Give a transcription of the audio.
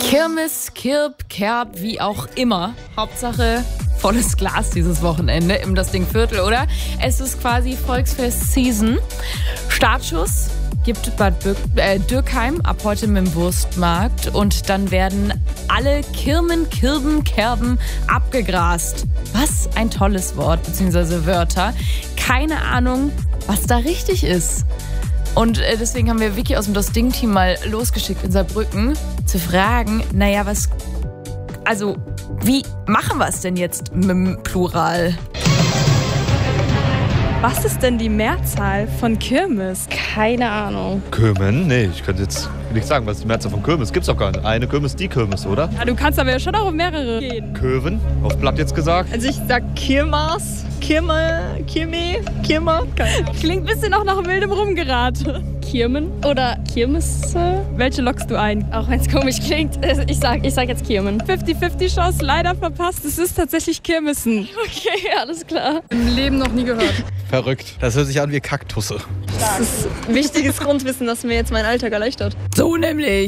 Kirmes, Kirb, Kerb, wie auch immer. Hauptsache volles Glas dieses Wochenende im Das Ding Viertel, oder? Es ist quasi Volksfest-Season. Startschuss gibt Bad Dürkheim ab heute mit dem Wurstmarkt. Und dann werden alle Kirmen, Kirben, Kerben abgegrast. Was ein tolles Wort, beziehungsweise Wörter. Keine Ahnung, was da richtig ist. Und deswegen haben wir Vicky aus dem Das Ding-Team mal losgeschickt in Saarbrücken zu fragen, wie machen wir es denn jetzt mit dem Plural? Was ist denn die Mehrzahl von Kirmes? Keine Ahnung. Kirmen? Nee, ich könnte jetzt nicht sagen, was ist die Mehrzahl von Kirmes? Gibt's doch gar nicht. Eine Kirmes, die Kirmes, oder? Ja, du kannst aber ja schon auch auf mehrere gehen. Köven, auf Blatt jetzt gesagt. Also ich sag Kirmas, Kirme. Klingt ein bisschen auch nach wildem Rumgerate. Kirmen oder Kirmesse? Welche lockst du ein? Auch wenn es komisch klingt. Ich sag jetzt Kirmen. 50-50 Chance, leider verpasst. Es ist tatsächlich Kirmessen. Okay, alles klar. Im Leben noch nie gehört. Verrückt. Das hört sich an wie Kaktusse. Das ist wichtiges Grundwissen, das mir jetzt meinen Alltag erleichtert. So nämlich.